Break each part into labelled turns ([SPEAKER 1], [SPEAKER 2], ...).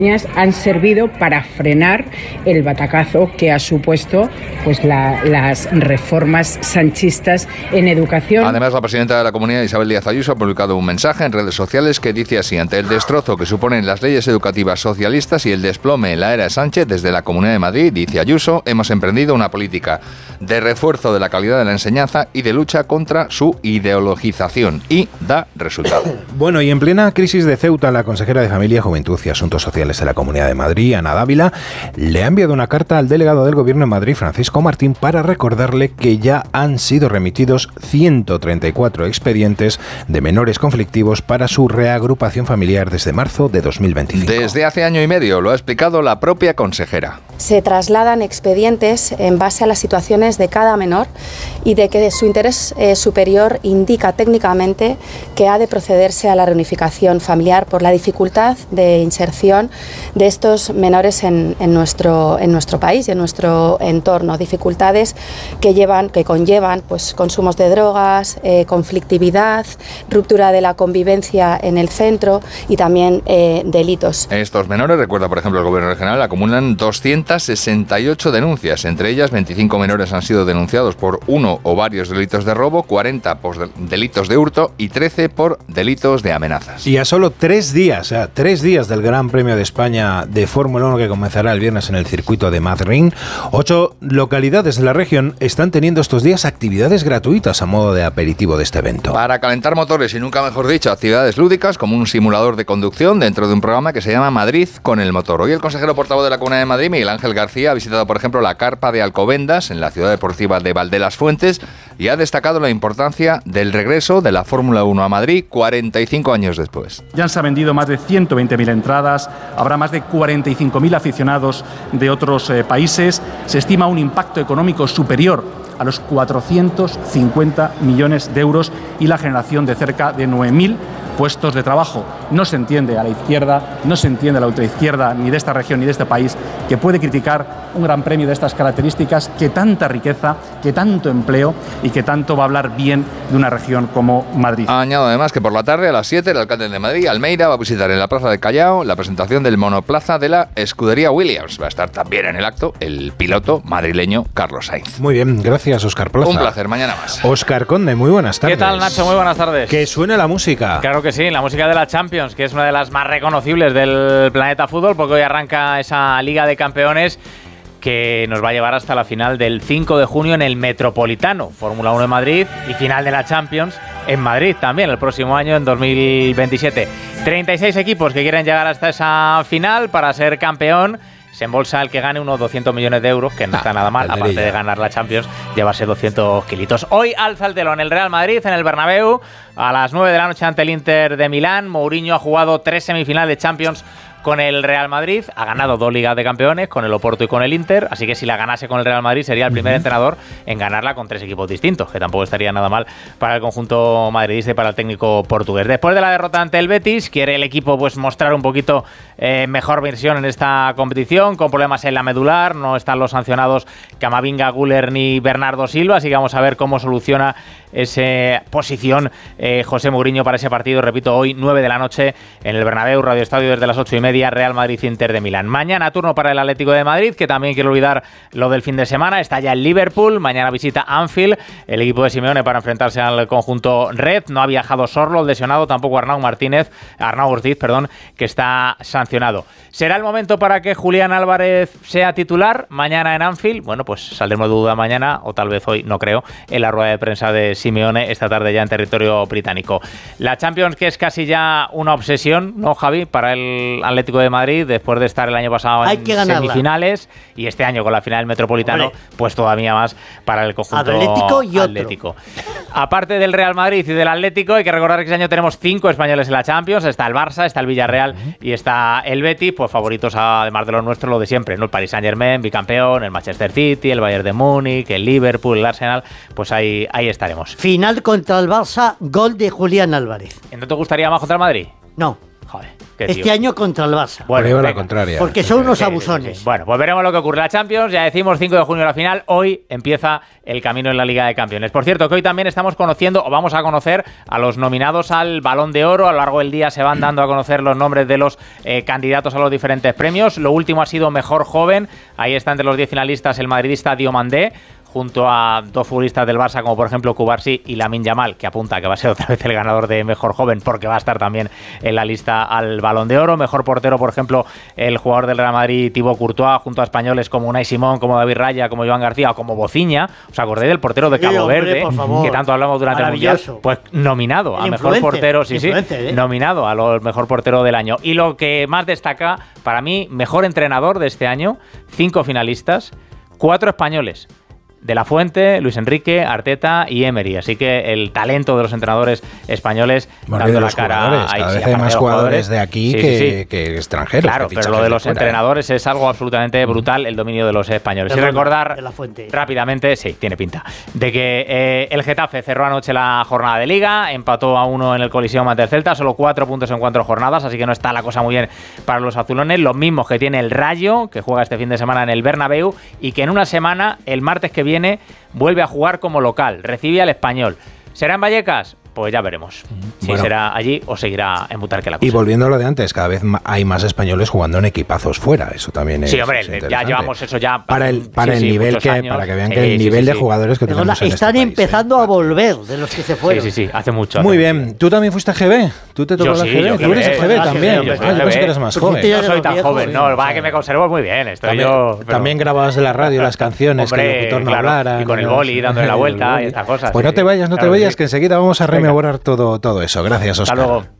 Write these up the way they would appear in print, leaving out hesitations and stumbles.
[SPEAKER 1] han servido para frenar el batacazo que ha supuesto pues las reformas sanchistas en educación.
[SPEAKER 2] Además, la presidenta de la Comunidad, Isabel Díaz Ayuso, ha publicado un mensaje en redes sociales que dice así: ante el destrozo que suponen las leyes educativas socialistas y el desplome en la era Sánchez, desde la Comunidad de Madrid, dice Ayuso, hemos emprendido una política de refuerzo de la calidad de la enseñanza y de lucha contra su ideologización, y da resultado.
[SPEAKER 3] Bueno, y en plena crisis de Ceuta, la consejera de Familia, Juventud y Asuntos Sociales de la Comunidad de Madrid, Ana Dávila, le ha enviado una carta al delegado del Gobierno en Madrid, Francisco Martín, para recordarle que ya han sido remitidos 134 expedientes de menores conflictivos para su reagrupación familiar desde marzo de 2025.
[SPEAKER 2] Desde hace año y medio, lo ha explicado la propia consejera.
[SPEAKER 4] Se trasladan expedientes en base a las situaciones de cada menor y de que su interés superior indica técnicamente que ha de procederse a la reunificación familiar por la dificultad de inserción de estos menores en nuestro país y en nuestro entorno. Dificultades que conllevan pues, consumos de drogas, conflictividad, ruptura de la convivencia en el centro y también delitos.
[SPEAKER 2] Estos menores, recuerda por ejemplo el Gobierno regional, acumulan 268 denuncias. Entre ellas, 25 menores han sido denunciados por uno o varios delitos de robo, 40 por delitos de hurto y 13 por delitos de amenazas.
[SPEAKER 3] Y a solo 3 días del Gran Premio de España de Fórmula 1 que comenzará el viernes en el circuito de Madrid, 8 localidades de la región están teniendo estos días actividades gratuitas a modo de aperitivo de este evento.
[SPEAKER 2] Para calentar motores y nunca mejor dicho, actividades lúdicas como un simulador de conducción dentro de un programa que se llama Madrid con el motor. Hoy el consejero portavoz de la Comunidad de Madrid, Miguel Ángel García, ha visitado por ejemplo la carpa de Alcobendas en la ciudad deportiva de Valdelasfuentes y ha destacado la importancia del regreso de la Fórmula 1 a Madrid 45 años después.
[SPEAKER 5] Ya se han vendido más de 120.000 entradas, habrá más de 45.000 aficionados de otros países. Se estima un impacto económico superior a los 450 millones de euros y la generación de cerca de 9.000 puestos de trabajo. No se entiende a la izquierda, no se entiende a la ultraizquierda, ni de esta región ni de este país, que puede criticar un gran premio de estas características, que tanta riqueza, que tanto empleo y que tanto va a hablar bien de una región como Madrid.
[SPEAKER 2] Añado además que por la tarde a las 7 el alcalde de Madrid, Almeida, va a visitar en la Plaza de Callao la presentación del monoplaza de la escudería Williams. Va a estar también en el acto el piloto madrileño Carlos Sainz.
[SPEAKER 3] Muy bien, gracias Óscar Plaza.
[SPEAKER 2] Un placer, mañana más.
[SPEAKER 3] Óscar Conde, muy buenas tardes.
[SPEAKER 6] ¿Qué tal, Nacho? Muy buenas tardes.
[SPEAKER 3] Que suene la música.
[SPEAKER 6] Claro que sí, la música de la Champions, que es una de las más reconocibles del planeta fútbol, porque hoy arranca esa Liga de Campeones que nos va a llevar hasta la final del 5 de junio en el Metropolitano. Fórmula 1 en Madrid y final de la Champions en Madrid también el próximo año, en 2027. 36 equipos que quieren llegar hasta esa final para ser campeón. Se embolsa el que gane unos 200 millones de euros, que no está nada mal, aparte de ganar la Champions, llevarse 200 kilitos. Hoy alza el telón el Real Madrid en el Bernabéu a las 9 de la noche ante el Inter de Milán. Mourinho ha jugado 3 semifinales de Champions con el Real Madrid, ha ganado 2 Ligas de Campeones con el Oporto y con el Inter, así que si la ganase con el Real Madrid sería el primer entrenador en ganarla con 3 equipos distintos, que tampoco estaría nada mal para el conjunto madridista y para el técnico portugués. Después de la derrota ante el Betis, quiere el equipo pues mostrar un poquito mejor versión en esta competición, con problemas en la medular, no están los sancionados Camavinga, Güler ni Bernardo Silva, así que vamos a ver cómo soluciona esa posición José Mourinho para ese partido, repito, hoy 9 de la noche en el Bernabéu, Radio Estadio desde las 8:30, Real Madrid-Inter de Milán. Mañana turno para el Atlético de Madrid, que también quiero olvidar lo del fin de semana, está ya el Liverpool, mañana visita Anfield, el equipo de Simeone para enfrentarse al conjunto Red, no ha viajado Sorlo, el lesionado, tampoco Arnau Ortiz, que está sancionado. ¿Será el momento para que Julián Álvarez sea titular mañana en Anfield? Bueno, pues saldremos de duda mañana, o tal vez hoy, no creo, en la rueda de prensa de Simeone esta tarde ya en territorio británico. La Champions, que es casi ya una obsesión, ¿no, Javi? Para el Atlético de Madrid, después de estar el año pasado en semifinales y este año con la final del Metropolitano, pues todavía más para el conjunto Atlético. Aparte del Real Madrid y del Atlético, hay que recordar que este año tenemos 5 españoles en la Champions, está el Barça, está el Villarreal y está el Betis, pues favoritos además de los nuestros, lo de siempre, ¿no? El Paris Saint-Germain, bicampeón, el Manchester City, el Bayern de Múnich, el Liverpool, el Arsenal, pues ahí estaremos.
[SPEAKER 7] Final contra el Barça, gol de Julián Álvarez.
[SPEAKER 6] ¿No te gustaría más contra el Madrid?
[SPEAKER 7] No.
[SPEAKER 6] Joder,
[SPEAKER 7] este año contra el Barça.
[SPEAKER 3] Bueno, la contraria.
[SPEAKER 7] Porque son unos abusones.
[SPEAKER 6] Sí. Bueno, pues veremos lo que ocurre. La Champions, ya decimos, 5 de junio la final. Hoy empieza el camino en la Liga de Campeones. Por cierto, que hoy también estamos conociendo, o vamos a conocer, a los nominados al Balón de Oro. A lo largo del día se van dando a conocer los nombres de los candidatos a los diferentes premios. Lo último ha sido Mejor Joven. Ahí está entre los 10 finalistas el madridista Diomandé, junto a dos futbolistas del Barça, como por ejemplo Cubarsí y Lamine Yamal, que apunta a que va a ser otra vez el ganador de Mejor Joven, porque va a estar también en la lista al Balón de Oro. Mejor portero, por ejemplo, el jugador del Real Madrid, Thibaut Courtois, junto a españoles como Unai Simón, como David Raya, como Joan García o como Bociña. ¿Os acordáis del portero de Cabo Verde, que tanto hablamos durante el Mundial? Pues nominado a Mejor Portero, nominado a lo Mejor Portero del año. Y lo que más destaca, para mí, Mejor Entrenador de este año, 5 finalistas, 4 españoles: De la Fuente, Luis Enrique, Arteta y Emery. Así que el talento de los entrenadores españoles dando la cara.
[SPEAKER 3] Cada vez hay más jugadores de aquí que extranjeros.
[SPEAKER 6] Claro, pero lo de los entrenadores es algo absolutamente brutal, el dominio de los españoles. Y recordar rápidamente, sí, tiene pinta, de que el Getafe cerró anoche la jornada de Liga, empató a 1 en el Coliseum ante el Celta, solo 4 puntos en 4 jornadas, así que no está la cosa muy bien para los azulones. Los mismos que tiene el Rayo, que juega este fin de semana en el Bernabéu, y que en una semana, el martes que viene, vuelve a jugar como local, recibe al Español. ¿Será en Vallecas? Pues ya veremos si será allí o seguirá en Butarque la cosa.
[SPEAKER 3] Y volviendo a lo de antes, cada vez hay más españoles jugando en equipazos fuera. Eso también es interesante.
[SPEAKER 6] Ya llevamos eso ya
[SPEAKER 3] para el nivel para que vean que el nivel de jugadores que tenemos en
[SPEAKER 7] están
[SPEAKER 3] este
[SPEAKER 7] empezando a volver de los que se fueron.
[SPEAKER 6] Sí, hace mucho.
[SPEAKER 3] Muy bien. ¿Tú también fuiste a GB? ¿Tú te tocó la GB? ¿Tú eres GB también? Yo pensé que eres más joven.
[SPEAKER 6] Yo soy tan joven, no, va que me conservo muy bien.
[SPEAKER 3] También grababas en la radio las canciones que el locutor no hablara.
[SPEAKER 6] Y con el boli dándole la vuelta y estas cosas.
[SPEAKER 3] Pues no te vayas, que enseguida vamos a rememorar todo eso. Gracias, Óscar.
[SPEAKER 6] Hasta luego.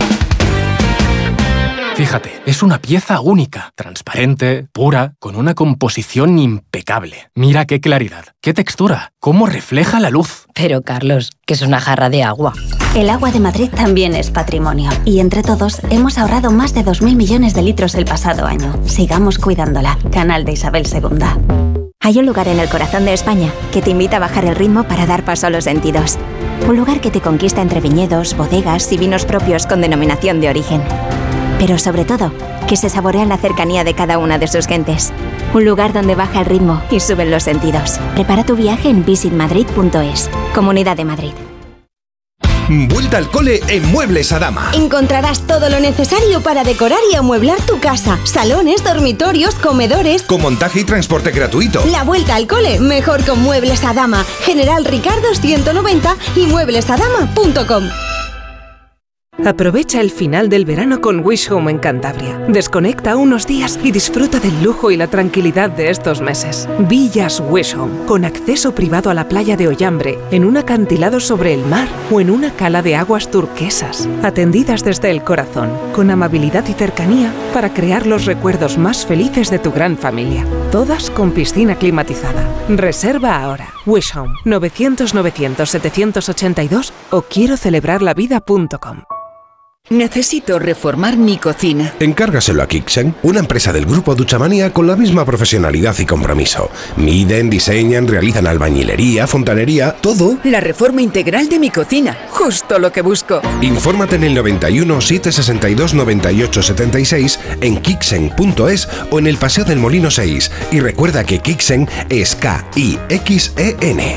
[SPEAKER 8] Fíjate, es una pieza única, transparente, pura, con una composición impecable. Mira qué claridad, qué textura, cómo refleja la luz.
[SPEAKER 9] Pero, Carlos, que es una jarra de agua. El agua de Madrid también es patrimonio. Y entre todos hemos ahorrado más de 2.000 millones de litros el pasado año. Sigamos cuidándola. Canal de Isabel II.
[SPEAKER 10] Hay un lugar en el corazón de España que te invita a bajar el ritmo para dar paso a los sentidos. Un lugar que te conquista entre viñedos, bodegas y vinos propios con denominación de origen. Pero sobre todo, que se saborea la cercanía de cada una de sus gentes. Un lugar donde baja el ritmo y suben los sentidos. Prepara tu viaje en visitmadrid.es. Comunidad de Madrid.
[SPEAKER 11] Vuelta al cole en Muebles Adama.
[SPEAKER 12] Encontrarás todo lo necesario para decorar y amueblar tu casa. Salones, dormitorios, comedores.
[SPEAKER 11] Con montaje y transporte gratuito.
[SPEAKER 12] La vuelta al cole, mejor con Muebles Adama. General Ricardo 190 y mueblesadama.com.
[SPEAKER 13] Aprovecha el final del verano con Wish Home en Cantabria. Desconecta unos días y disfruta del lujo y la tranquilidad de estos meses. Villas Wish Home, con acceso privado a la playa de Ollambre, en un acantilado sobre el mar o en una cala de aguas turquesas. Atendidas desde el corazón, con amabilidad y cercanía para crear los recuerdos más felices de tu gran familia. Todas con piscina climatizada. Reserva ahora. Wish Home, 900-900-782 o quiero celebrarlavida.com.
[SPEAKER 14] Necesito reformar mi cocina.
[SPEAKER 11] Encárgaselo a Kixen, una empresa del grupo Duchamania con la misma profesionalidad y compromiso. Miden, diseñan, realizan albañilería, fontanería, todo.
[SPEAKER 14] La reforma integral de mi cocina, justo lo que busco.
[SPEAKER 11] Infórmate en el 91 762 98 76 en kixen.es o en el Paseo del Molino 6. Y recuerda que Kixen es K-I-X-E-N.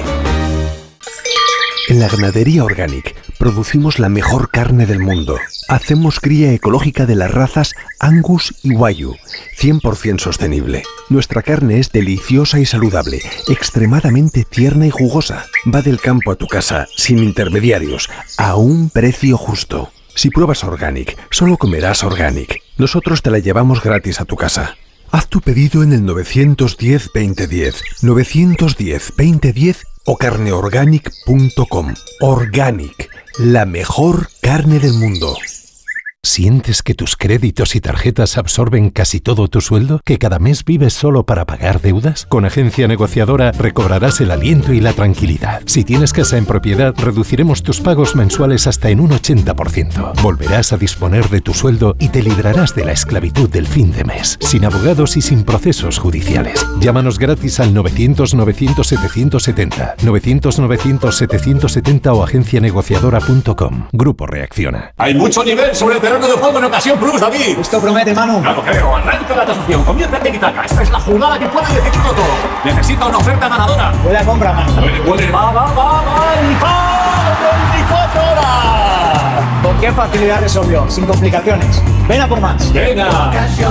[SPEAKER 15] En la ganadería Organic producimos la mejor carne del mundo. Hacemos cría ecológica de las razas Angus y Wagyu, 100% sostenible. Nuestra carne es deliciosa y saludable, extremadamente tierna y jugosa. Va del campo a tu casa, sin intermediarios, a un precio justo. Si pruebas Organic, solo comerás Organic. Nosotros te la llevamos gratis a tu casa. Haz tu pedido en el 910-2010, 910-2010 o carneorganic.com. Organic, la mejor carne del mundo.
[SPEAKER 16] ¿Sientes que tus créditos y tarjetas absorben casi todo tu sueldo? ¿Que cada mes vives solo para pagar deudas? Con Agencia Negociadora recobrarás el aliento y la tranquilidad. Si tienes casa en propiedad, reduciremos tus pagos mensuales hasta en un 80%. Volverás a disponer de tu sueldo y te librarás de la esclavitud del fin de mes, sin abogados y sin procesos judiciales. Llámanos gratis al 900-900-770, 900-900-770 o agencianegociadora.com. Grupo Reacciona.
[SPEAKER 17] Hay mucho nivel sobre el terreno arco de fuego en ocasión plus, David. Esto promete, Manu. No lo creo. Arranca la tasación. Comienza el tiki-taka. Esta es la jugada que puede decidirlo todo. Necesito una oferta ganadora. Puede a compra, Manu. Puede. Va. ¡Y va! 24 horas. ¿Con qué facilidad resolvió? Sin complicaciones. Ven a por más. Venga.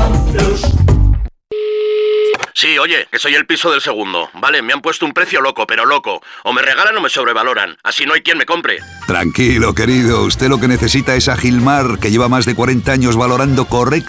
[SPEAKER 18] Sí, oye, que soy el piso del segundo. Vale, me han puesto un precio loco, pero loco. O me regalan o me sobrevaloran. Así no hay quien me compre.
[SPEAKER 19] Tranquilo, querido. Usted lo que necesita es a Gilmar, que lleva más de 40 años valorando correctamente